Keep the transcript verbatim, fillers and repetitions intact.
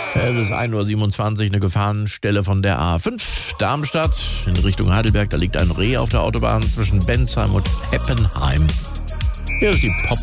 Es ist ein Uhr siebenundzwanzig, eine Gefahrenstelle von der A fünf Darmstadt in Richtung Heidelberg. Da liegt ein Reh auf der Autobahn zwischen Bensheim und Heppenheim. Hier ist die Pop